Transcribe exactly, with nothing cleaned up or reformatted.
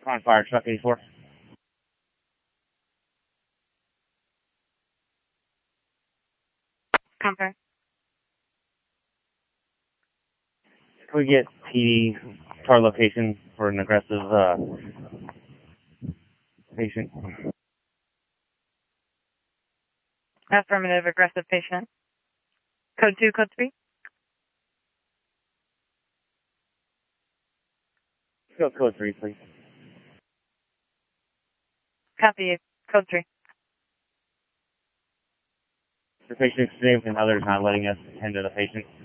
On fire truck eighty-four. Confirm. Can we get T D to our location for an aggressive uh, patient? Affirmative, aggressive patient. Code two, code three. Go code three, please. Copy, code three. The patient's name and others not letting us attend to the patient.